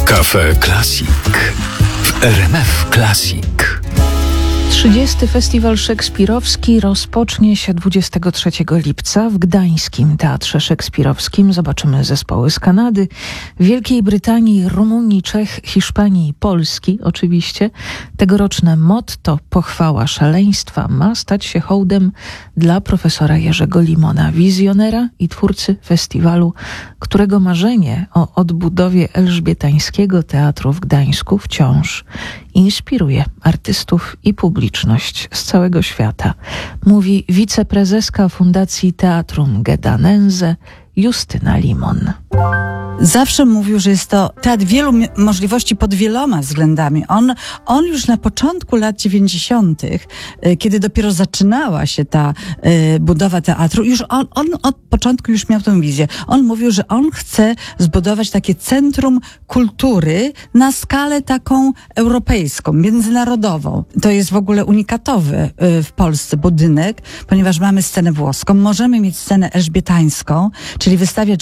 Cafe Classic w RMF Classic. 30. Festiwal Szekspirowski rozpocznie się 23 lipca w Gdańskim Teatrze Szekspirowskim. Zobaczymy zespoły z Kanady, Wielkiej Brytanii, Rumunii, Czech, Hiszpanii i Polski oczywiście. Tegoroczne motto Pochwała szaleństwa ma stać się hołdem dla profesora Jerzego Limona, wizjonera i twórcy festiwalu, którego marzenie o odbudowie elżbietańskiego teatru w Gdańsku wciąż inspiruje artystów i publiczność z całego świata, mówi wiceprezeska Fundacji Teatrum Gedanense Justyna Limon. Zawsze mówił, że jest to teatr wielu możliwości pod wieloma względami. On już na początku lat 90., kiedy dopiero zaczynała się ta budowa teatru, już on od początku już miał tę wizję. On mówił, że on chce zbudować takie centrum kultury na skalę taką europejską, międzynarodową. To jest w ogóle unikatowy w Polsce budynek, ponieważ mamy scenę włoską, możemy mieć scenę elżbietańską, czyli wystawiać